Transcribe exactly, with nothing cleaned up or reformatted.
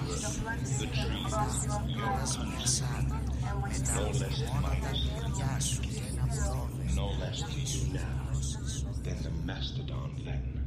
the trees, your country, no less admired, no less to you now than the mastodon then.